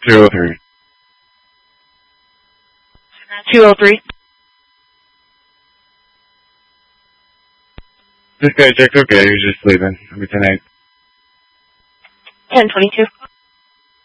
203. 203. This guy checked okay, he was just sleeping. I'll be tonight. 1022.